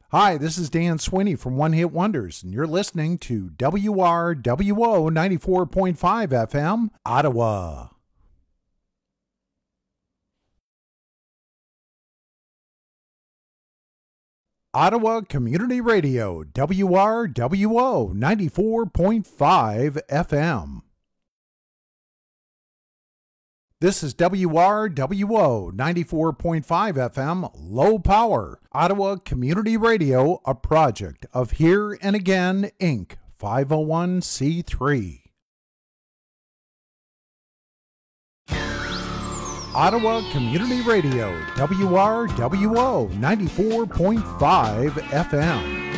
Hi, this is Dan Sweeney from One Hit Wonders, and you're listening to WRWO 94.5 FM, Ottawa. Ottawa Community Radio, WRWO 94.5 FM. This is WRWO 94.5 FM, Low Power, Ottawa Community Radio, a project of Here and Again, Inc., 501c3. Ottawa Community Radio, WRWO 94.5 FM.